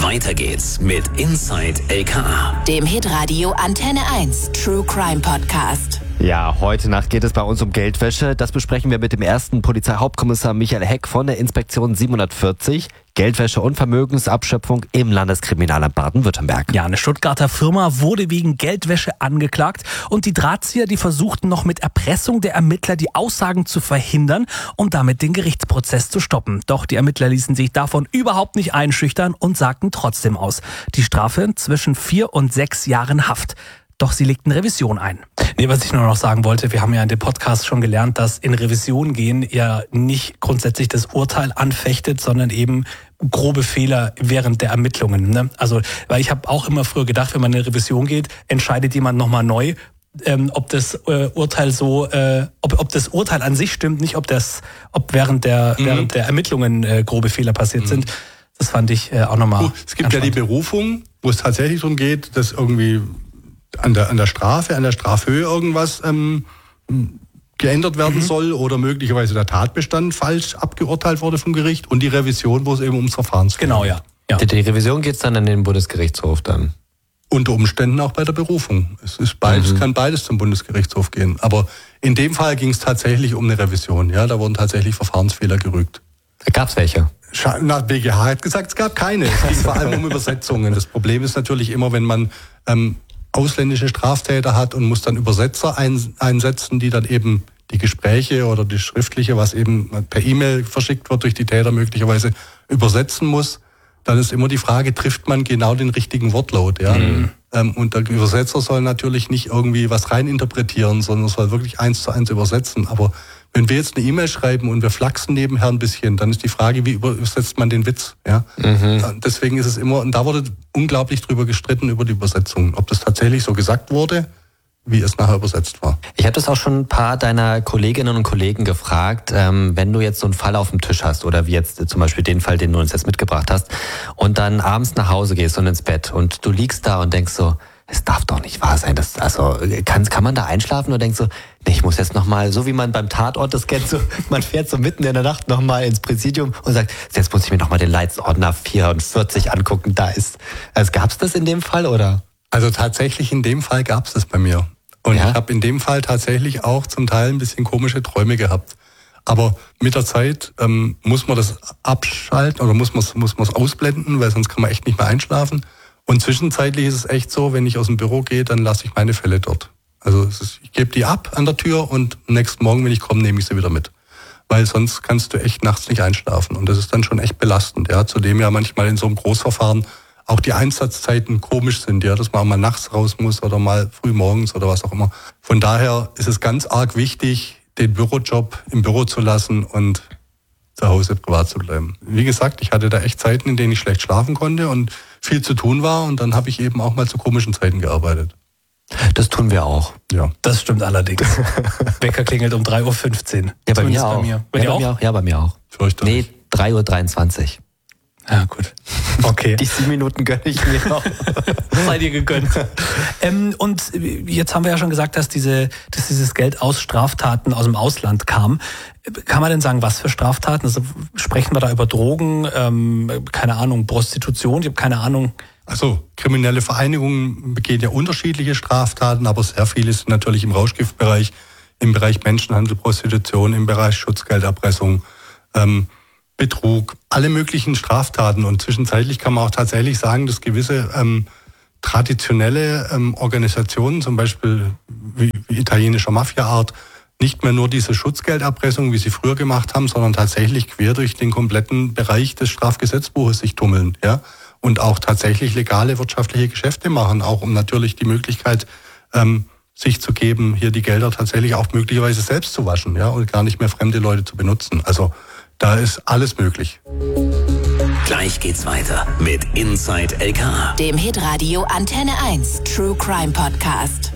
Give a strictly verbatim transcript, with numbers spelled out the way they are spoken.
Weiter geht's mit Inside L K A, dem Hitradio Antenne eins True Crime Podcast. Ja, heute Nacht geht es bei uns um Geldwäsche. Das besprechen wir mit dem ersten Polizeihauptkommissar Michael Heck von der Inspektion siebenhundertvierzig. Geldwäsche und Vermögensabschöpfung im Landeskriminalamt Baden-Württemberg. Ja, eine Stuttgarter Firma wurde wegen Geldwäsche angeklagt und die Drahtzieher, die versuchten noch mit Erpressung der Ermittler die Aussagen zu verhindern und damit den Gerichtsprozess zu stoppen. Doch die Ermittler ließen sich davon überhaupt nicht einschüchtern und sagten trotzdem aus. Die Strafe zwischen vier und sechs Jahren Haft. Doch sie legten Revision ein. Nee, was ich nur noch sagen wollte, wir haben ja in dem Podcast schon gelernt, dass in Revision gehen ja nicht grundsätzlich das Urteil anfechtet, sondern eben grobe Fehler während der Ermittlungen. Ne? Also, weil ich habe auch immer früher gedacht, wenn man in eine Revision geht, entscheidet jemand nochmal neu, ähm, ob das äh, Urteil so, äh, ob, ob das Urteil an sich stimmt, nicht ob das, ob während der, mhm. während der Ermittlungen äh, grobe Fehler passiert mhm. sind. Das fand ich äh, auch nochmal. Es gibt ja die Berufung, wo es tatsächlich darum geht, dass irgendwie an der, an der Strafe, an der Strafhöhe irgendwas ähm, geändert werden mhm. soll oder möglicherweise der Tatbestand falsch abgeurteilt wurde vom Gericht und die Revision, wo es eben ums Verfahren geht. Genau, ja. ja. Die, die Revision geht es dann an den Bundesgerichtshof dann? Unter Umständen auch bei der Berufung. Es ist beides, mhm. kann beides zum Bundesgerichtshof gehen. Aber in dem Fall ging es tatsächlich um eine Revision. Ja, da wurden tatsächlich Verfahrensfehler gerügt. Gab es welche? Na, B G H hat gesagt, es gab keine. Es ging vor allem um Übersetzungen. Das Problem ist natürlich immer, wenn man ähm, ausländische Straftäter hat und muss dann Übersetzer ein, einsetzen, die dann eben die Gespräche oder die schriftliche, was eben per E-Mail verschickt wird durch die Täter möglicherweise übersetzen muss, dann ist immer die Frage, trifft man genau den richtigen Wortlaut? Ja? Mhm. Ähm, und der Übersetzer soll natürlich nicht irgendwie was reininterpretieren, sondern soll wirklich eins zu eins übersetzen. Aber wenn wir jetzt eine E-Mail schreiben und wir flachsen nebenher ein bisschen, dann ist die Frage, wie übersetzt man den Witz? Ja? Mhm. Deswegen ist es immer, und da wurde unglaublich drüber gestritten über die Übersetzung, ob das tatsächlich so gesagt wurde, wie es nachher übersetzt war. Ich habe das auch schon ein paar deiner Kolleginnen und Kollegen gefragt, ähm, wenn du jetzt so einen Fall auf dem Tisch hast oder wie jetzt zum Beispiel den Fall, den du uns jetzt mitgebracht hast und dann abends nach Hause gehst und ins Bett und du liegst da und denkst so, es darf doch nicht wahr sein. Das, also kann, kann man da einschlafen oder denkst so, nee, ich muss jetzt nochmal, so wie man beim Tatort das kennt, so, man fährt so mitten in der Nacht nochmal ins Präsidium und sagt, jetzt muss ich mir nochmal den Leitsordner vierundvierzig angucken, da ist, also gab es das in dem Fall oder? Also tatsächlich in dem Fall gab es das bei mir. Und ja? Ich habe in dem Fall tatsächlich auch zum Teil ein bisschen komische Träume gehabt. Aber mit der Zeit ähm, muss man das abschalten oder muss man es muss man's ausblenden, weil sonst kann man echt nicht mehr einschlafen. Und zwischenzeitlich ist es echt so, wenn ich aus dem Büro gehe, dann lasse ich meine Fälle dort. Also es ist, ich gebe die ab an der Tür und am nächsten Morgen, wenn ich komme, nehme ich sie wieder mit. Weil sonst kannst du echt nachts nicht einschlafen. Und das ist dann schon echt belastend. Ja, zudem ja manchmal in so einem Großverfahren auch die Einsatzzeiten komisch sind, ja, dass man auch mal nachts raus muss oder mal früh morgens oder was auch immer. Von daher ist es ganz arg wichtig, den Bürojob im Büro zu lassen und zu Hause privat zu bleiben. Wie gesagt, ich hatte da echt Zeiten, in denen ich schlecht schlafen konnte und viel zu tun war und dann habe ich eben auch mal zu komischen Zeiten gearbeitet. Das tun wir auch. Ja. Das stimmt allerdings. Wecker klingelt um drei Uhr fünfzehn. Ja, bei mir auch. Bei mir. Bei ja, dir bei auch? Mir auch? Ja, bei mir auch. Fürchterlich. Nee, drei Uhr dreiundzwanzig. Ja, gut. Okay. Die sieben Minuten gönne ich mir noch. Sei dir gegönnt. ähm, und jetzt haben wir ja schon gesagt, dass, diese, dass dieses Geld aus Straftaten aus dem Ausland kam. Kann man denn sagen, was für Straftaten? Also sprechen wir da über Drogen, ähm, keine Ahnung, Prostitution? Ich habe keine Ahnung. Also kriminelle Vereinigungen begehen ja unterschiedliche Straftaten, aber sehr viele sind natürlich im Rauschgiftbereich, im Bereich Menschenhandel, Prostitution, im Bereich Schutzgelderpressung, ähm, Betrug, alle möglichen Straftaten. Und zwischenzeitlich kann man auch tatsächlich sagen, dass gewisse ähm, traditionelle ähm, Organisationen, zum Beispiel wie, wie italienischer Mafia-Art, nicht mehr nur diese Schutzgelderpressung, wie sie früher gemacht haben, sondern tatsächlich quer durch den kompletten Bereich des Strafgesetzbuches sich tummeln, ja, und auch tatsächlich legale wirtschaftliche Geschäfte machen, auch um natürlich die Möglichkeit ähm, sich zu geben, hier die Gelder tatsächlich auch möglicherweise selbst zu waschen, ja, und gar nicht mehr fremde Leute zu benutzen. Also da ist alles möglich. Gleich geht's weiter mit Inside L K A, dem Hitradio Antenne eins True Crime Podcast.